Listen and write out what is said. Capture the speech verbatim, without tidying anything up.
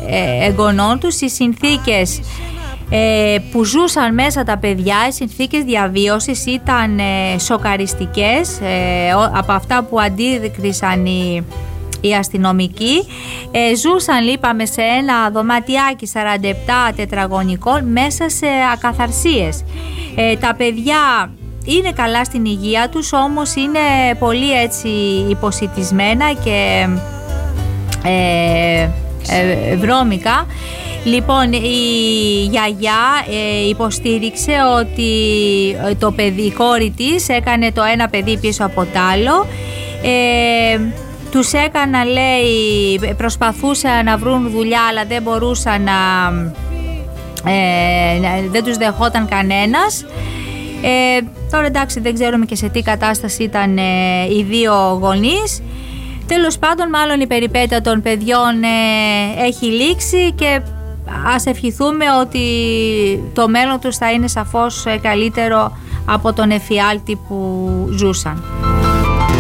εγγονών τους. Οι συνθήκες που ζούσαν μέσα τα παιδιά, οι συνθήκες διαβίωσης ήταν σοκαριστικές από αυτά που αντίδρυσαν οι οι αστυνομικοί. ε, ζούσαν, είπαμε, σε ένα δωματιάκι σαράντα επτά τετραγωνικό μέσα σε ακαθαρσίες. ε, τα παιδιά είναι καλά στην υγεία τους, όμως είναι πολύ έτσι υποσιτισμένα και ε, ε, βρώμικα. Λοιπόν, η γιαγιά ε, υποστήριξε ότι το παιδί, η κόρη της έκανε το ένα παιδί πίσω από το άλλο. ε, Τους έκανα, λέει, προσπαθούσαν να βρουν δουλειά, αλλά δεν μπορούσαν να, ε, δεν τους δεχόταν κανένας. Ε, τώρα εντάξει, δεν ξέρουμε και σε τι κατάσταση ήταν ε, οι δύο γονείς. Τέλος πάντων, μάλλον η περιπέτεια των παιδιών ε, έχει λήξει και ας ευχηθούμε ότι το μέλλον τους θα είναι σαφώς καλύτερο από τον εφιάλτη που ζούσαν.